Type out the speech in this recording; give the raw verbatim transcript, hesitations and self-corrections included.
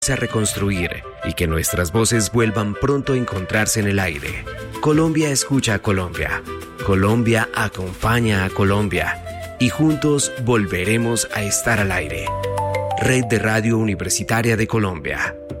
a reconstruir y que nuestras voces vuelvan pronto a encontrarse en el aire. Colombia escucha a Colombia. Colombia acompaña a Colombia. Y juntos volveremos a estar al aire. Red de Radio Universitaria de Colombia.